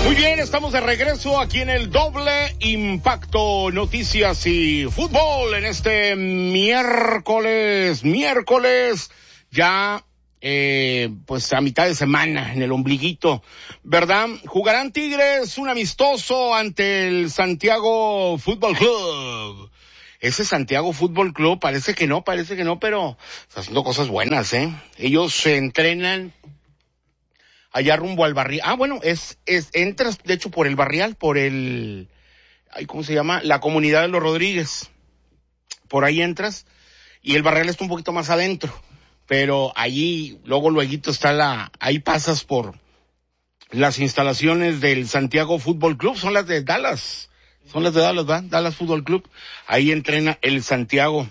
Muy bien, estamos de regreso aquí en el Doble Impacto Noticias y Fútbol en este miércoles, ya pues a mitad de semana, en el ombliguito, ¿verdad? Jugarán Tigres un amistoso ante el Santiago Fútbol Club. Ese Santiago Fútbol Club parece que no, pero está haciendo cosas buenas, ¿eh? Ellos se entrenan allá rumbo al barrial. Entras, de hecho, por el barrial, ¿cómo se llama? La comunidad de los Rodríguez. Por ahí entras, y el barrial está un poquito más adentro. Pero allí, luego está ahí pasas por las instalaciones del Santiago Fútbol Club, son las de Dallas, ¿va? Dallas Fútbol Club. Ahí entrena el Santiago.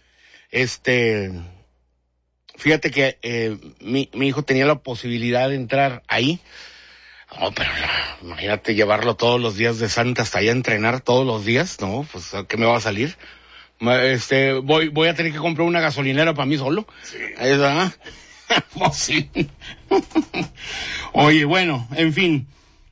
Fíjate que mi hijo tenía la posibilidad de entrar ahí. No, pero imagínate llevarlo todos los días de Santa hasta allá a entrenar todos los días. No, pues ¿qué me va a salir? Voy a tener que comprar una gasolinera para mí solo. Sí. Pues sí. Oye, bueno, en fin.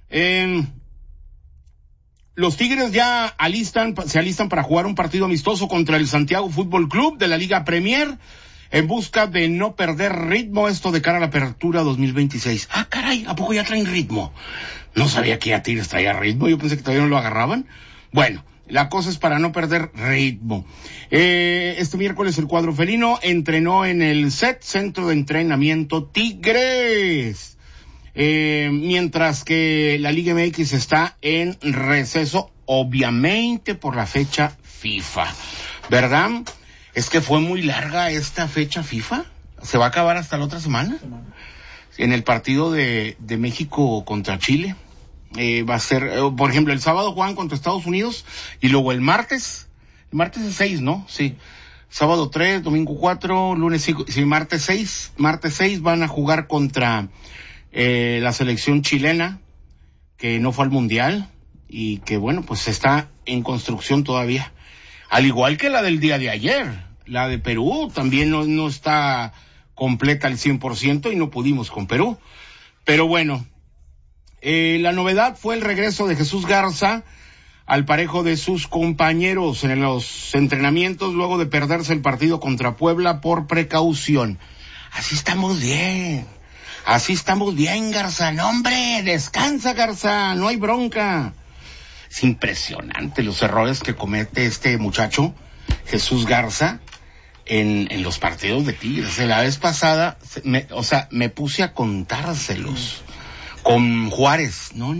Los Tigres ya se alistan para jugar un partido amistoso contra el Santiago Fútbol Club de la Liga Premier, en busca de no perder ritmo, esto de cara a la apertura 2026. Ah, caray, ¿a poco ya traen ritmo? No sabía que ya Tigres traía ritmo, yo pensé que todavía no lo agarraban. Bueno, la cosa es para no perder ritmo. Este miércoles el cuadro felino entrenó en el Centro de Entrenamiento Tigres. Mientras que la Liga MX está en receso, obviamente por la fecha FIFA, ¿verdad? Es que fue muy larga esta fecha FIFA. Se va a acabar hasta la otra semana. En el partido de México contra Chile. Va a ser, por ejemplo, el sábado juegan contra Estados Unidos y luego el martes es 6, ¿no? Sí. Sábado 3, domingo 4, lunes 5, sí, martes 6 van a jugar contra la selección chilena, que no fue al Mundial y que, bueno, pues está en construcción todavía. Al igual que la del día de ayer, la de Perú también no está completa al 100% y no pudimos con Perú. Pero bueno, la novedad fue el regreso de Jesús Garza al parejo de sus compañeros en los entrenamientos luego de perderse el partido contra Puebla por precaución. Así estamos bien, Garza. No, hombre, descansa, Garza, no hay bronca. Es impresionante los errores que comete este muchacho, Jesús Garza, en los partidos de Tigres. La vez pasada, me puse a contárselos con Juárez. No.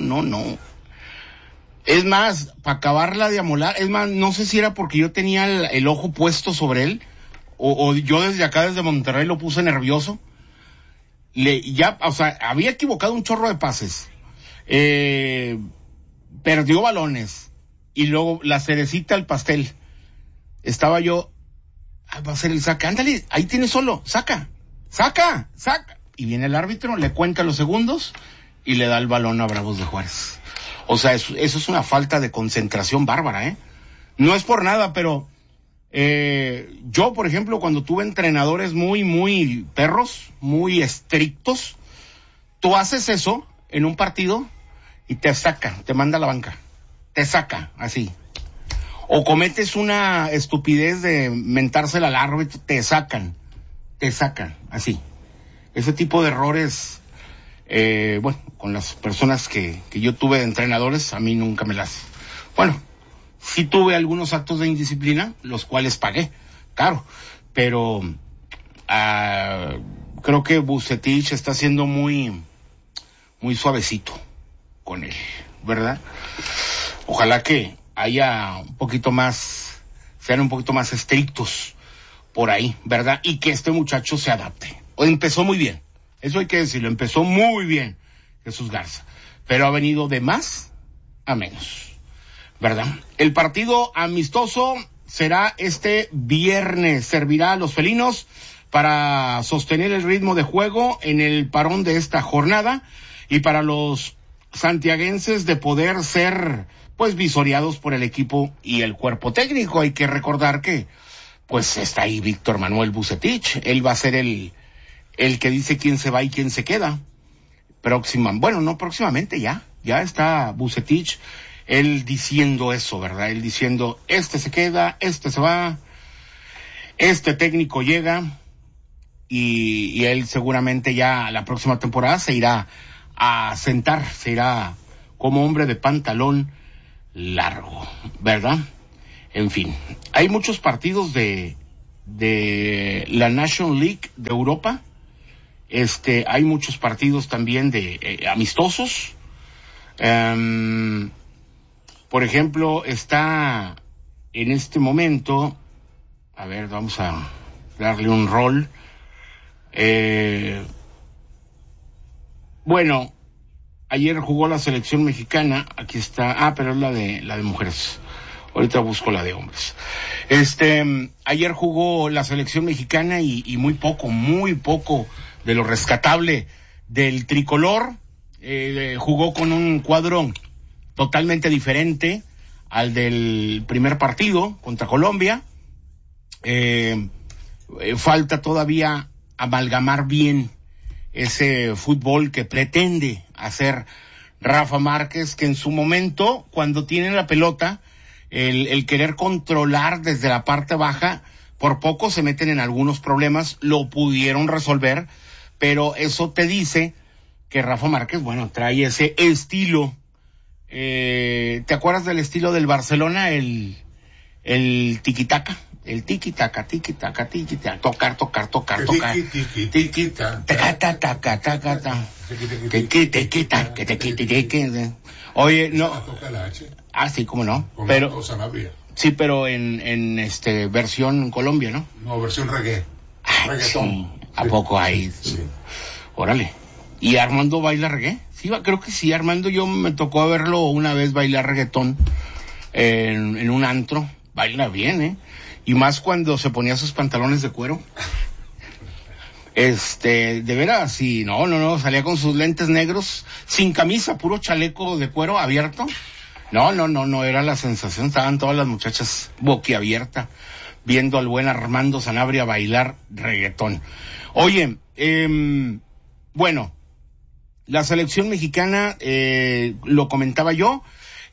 Es más, para acabarla de amolar, no sé si era porque yo tenía el ojo puesto sobre él, o yo desde acá, desde Monterrey, lo puse nervioso. Había equivocado un chorro de pases. Perdió balones. Y luego la cerecita al pastel. Estaba yo, va a ser el saque. Ándale, ahí tiene solo, saca. Y viene el árbitro, le cuenta los segundos y le da el balón a Bravos de Juárez. O sea, eso es una falta de concentración bárbara, ¿eh? No es por nada, pero yo, por ejemplo, cuando tuve entrenadores muy perros, muy estrictos, tú haces eso en un partido y te saca, te manda a la banca, te saca, así. O cometes una estupidez de mentársela al árbitro, te sacan, así. Ese tipo de errores, con las personas que yo tuve de entrenadores, a mí nunca sí tuve algunos actos de indisciplina, los cuales pagué, claro, pero creo que Vucetich está siendo muy suavecito con él, ¿verdad? Ojalá que sean un poquito más estrictos por ahí, ¿verdad? Y que este muchacho se adapte. Empezó muy bien, eso hay que decirlo, empezó muy bien Jesús Garza, pero ha venido de más a menos, ¿verdad? El partido amistoso será este viernes, servirá a los felinos para sostener el ritmo de juego en el parón de esta jornada y para los santiaguenses de poder ser visoreados por el equipo y el cuerpo técnico. Hay que recordar que está ahí Víctor Manuel Vucetich, él va a ser el que dice quién se va y quién se queda. No próximamente ya. Ya está Vucetich, él diciendo eso, ¿verdad? Él diciendo, este se queda, este se va, este técnico llega, y él seguramente ya la próxima temporada se irá a sentar, se irá como hombre de pantalón largo, ¿verdad? En fin, hay muchos partidos de la National League de Europa. Hay muchos partidos también de amistosos. Por ejemplo, está en este momento, a ver, vamos a darle un rol. Bueno, ayer jugó la selección mexicana, aquí está, pero es la de mujeres. Ahorita busco la de hombres. Ayer jugó la selección mexicana y muy poco de lo rescatable del tricolor. Jugó con un cuadro totalmente diferente al del primer partido contra Colombia. Falta todavía amalgamar bien ese fútbol que pretende hacer Rafa Márquez, que en su momento, cuando tiene la pelota, el querer controlar desde la parte baja, por poco se meten en algunos problemas, lo pudieron resolver, pero eso te dice que Rafa Márquez, bueno, trae ese estilo. ¿Te acuerdas del estilo del Barcelona? El tiki-taka. El tiki-taka, tocar. Oye, no. Sí, cómo no. Pero sí, pero en versión Colombia, ¿no? No, versión reggae. Reggaetón. Sí. ¿A poco hay? Sí. Órale. ¿Y Armando baila reggae? Sí, creo que sí, Armando, yo me tocó verlo una vez bailar reggaetón en un antro. Baila bien, y más cuando se ponía sus pantalones de cuero. De veras, sí, no, salía con sus lentes negros, sin camisa, puro chaleco de cuero abierto. No, era la sensación, estaban todas las muchachas boquiabierta, viendo al buen Armando Sanabria bailar reggaetón. Oye, bueno, la selección mexicana, lo comentaba yo,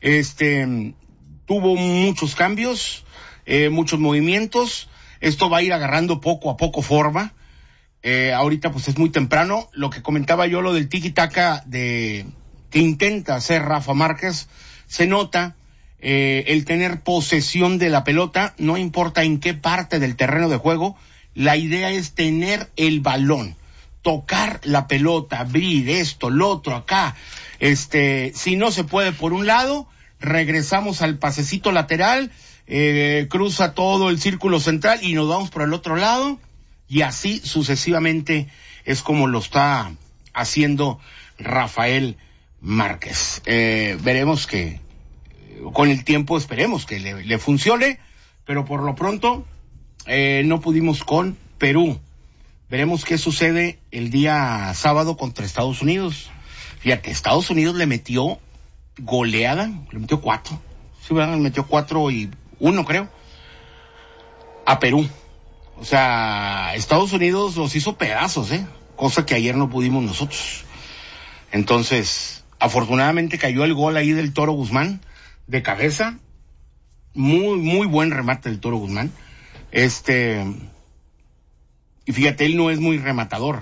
tuvo muchos cambios, muchos movimientos. Esto va a ir agarrando poco a poco forma. Ahorita pues es muy temprano. Lo que comentaba yo, lo del tiki-taka que intenta hacer Rafa Márquez, se nota el tener posesión de la pelota, no importa en qué parte del terreno de juego. La idea es tener el balón, tocar la pelota, abrir esto, lo otro, acá. Si no se puede por un lado, regresamos al pasecito lateral, cruza todo el círculo central y nos vamos por el otro lado, y así sucesivamente es como lo está haciendo Rafael Márquez. Veremos que con el tiempo, esperemos que le funcione, pero por lo pronto no pudimos con Perú. Veremos qué sucede el día sábado contra Estados Unidos. Fíjate, Estados Unidos le metió goleada, le metió 4. Sí, ¿verdad? Le metió 4-1, creo, a Perú. O sea, Estados Unidos los hizo pedazos, cosa que ayer no pudimos nosotros. Entonces, afortunadamente cayó el gol ahí del Toro Guzmán, de cabeza. Muy buen remate del Toro Guzmán. Y fíjate, él no es muy rematador.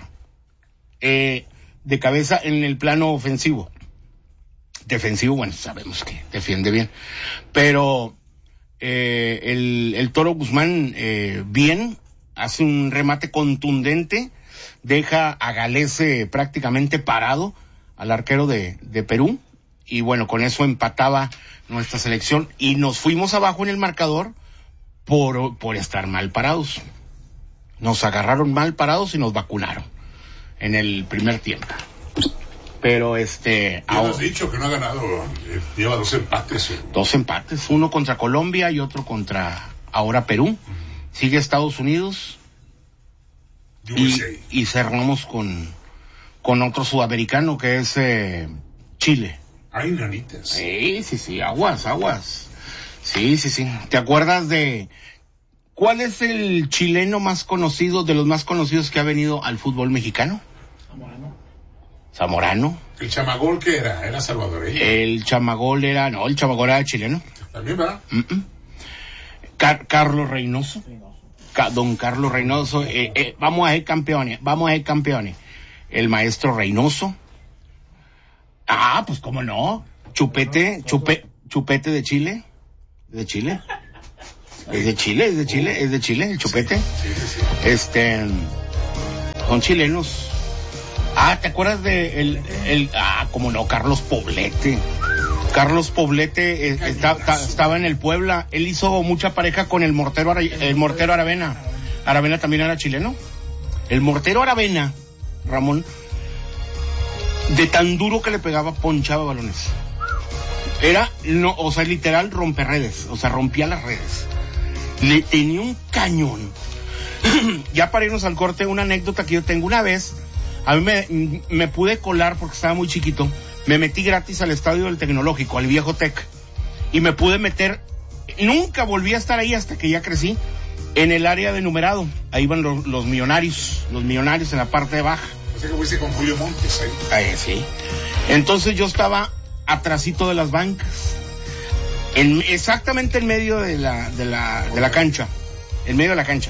De cabeza en el plano ofensivo. Defensivo, bueno, sabemos que defiende bien. Pero el Toro Guzmán bien, hace un remate contundente, deja a Galese prácticamente parado, al arquero de Perú, y bueno, con eso empataba nuestra selección, y nos fuimos abajo en el marcador por estar mal parados. Nos agarraron mal parados y nos vacunaron en el primer tiempo. Pero ya has dicho que no ha ganado, lleva 2 empates. 2 empates, uno contra Colombia y otro contra ahora Perú. Uh-huh. Sigue Estados Unidos y cerramos con otro sudamericano que es Chile. Hay nanitas. Sí, aguas. Sí. ¿Te acuerdas de cuál es el chileno más conocido, de los más conocidos que ha venido al fútbol mexicano? Zamorano. ¿El chamagol qué era? ¿Era salvadoreño? El chamagol era chileno. ¿También, verdad? Carlos Reynoso. Don Carlos Reynoso. Vamos a ser campeones. El maestro Reynoso. Pues cómo no. Chupete de Chile. ¿De Chile? Es de Chile, el Chupete. Sí. Son chilenos. ¿Te acuerdas de cómo no, Carlos Poblete? Carlos Poblete estaba en el Puebla. Él hizo mucha pareja con el mortero Aravena. Aravena también era chileno. El mortero Aravena, Ramón, de tan duro que le pegaba, ponchaba balones. Literal romperredes, rompía las redes. Le tenía un cañón. Ya para irnos al corte, una anécdota que yo tengo. Una vez, a mí me pude colar porque estaba muy chiquito. Me metí gratis al estadio del Tecnológico, al viejo Tec. Y me pude meter, nunca volví a estar ahí hasta que ya crecí, en el área de numerado. Ahí iban los millonarios en la parte de baja. O sea que fuiste con Julio Montes ahí. Sí. Entonces yo estaba atrasito de las bancas. Exactamente en medio de la cancha. En medio de la cancha.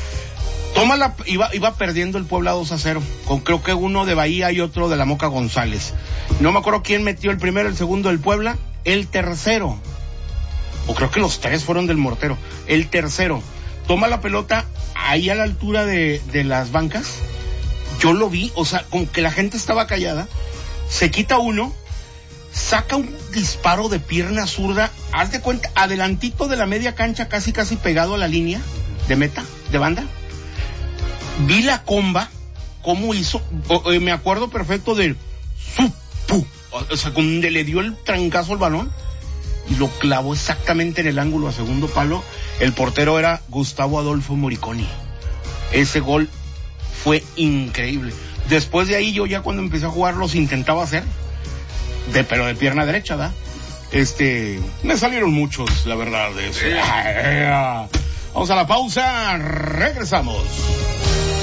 Iba perdiendo el Puebla 2-0, con creo que uno de Bahía y otro de la Moca González. No me acuerdo quién metió el primero, el segundo del Puebla, el tercero. O creo que los tres fueron del mortero. El tercero. Toma la pelota ahí a la altura de las bancas. Yo lo vi, como que la gente estaba callada. Se quita uno, saca un disparo de pierna zurda, haz de cuenta, adelantito de la media cancha, casi pegado a la línea de meta, de banda. Vi la comba, cómo hizo, me acuerdo perfecto del supu, donde le dio el trancazo al balón y lo clavó exactamente en el ángulo a segundo palo. El portero era Gustavo Adolfo Moriconi. Ese gol fue increíble. Después de ahí yo ya cuando empecé a jugar los intentaba hacer, pero de pierna derecha, ¿da? Me salieron muchos, la verdad, de eso. Vamos a la pausa, regresamos.